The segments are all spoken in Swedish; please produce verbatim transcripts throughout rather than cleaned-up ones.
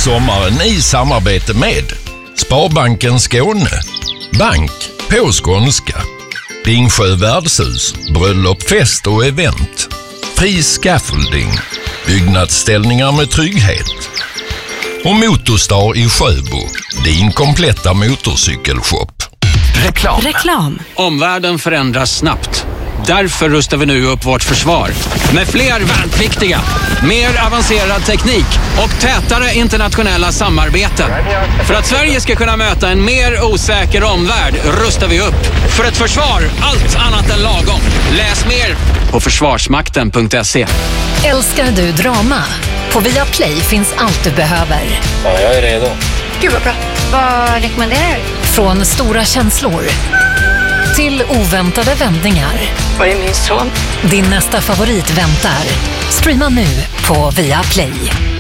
sommaren i samarbete med Sparbanken Skåne, bank på skånska, Ringsjö värdshus, bröllop, fest och event, Fri Scaffolding, byggnadsställningar med trygghet och Motorstar i Sjöbo, din kompletta motorcykelshop. Reklam. Reklam. Omvärlden förändras snabbt. Därför rustar vi nu upp vårt försvar. Med fler värnpliktiga, mer avancerad teknik och tätare internationella samarbeten. För att Sverige ska kunna möta en mer osäker omvärld rustar vi upp. För ett försvar, allt annat än lagom. Läs mer på försvarsmakten punkt se. Älskar du drama? På Viaplay finns allt du behöver. Ja, jag är redo. Gud vad bra. Vad rekommenderar du? Från stora känslor till oväntade vändningar. Var är min son? Din nästa favorit väntar. Streama nu på Viaplay.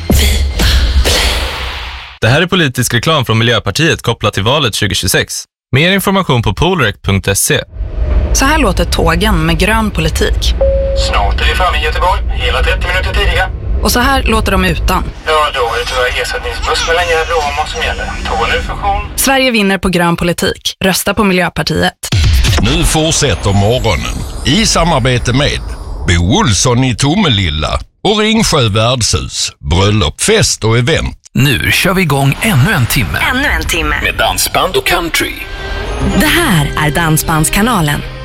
Det här är politisk reklam från Miljöpartiet kopplat till valet tjugohundratjugosex. Mer information på polrec punkt se. Så här låter tågen med grön politik. Snart är vi framme i Göteborg, hela trettio minuter tidigare. Och så här låter de utan. Ja, då är det tyvärr ersättningsbuss mellan Gävle och Åmål som gäller. Tågen ur funktion. Sverige vinner på grön politik. Rösta på Miljöpartiet. Nu fortsätter morgonen i samarbete med Bo Olsson i Tomelilla och Ringsjö värdshus, bröllop, fest och event. Nu kör vi igång ännu en timme. Ännu en timme. Med dansband och country. Det här är Dansbandskanalen.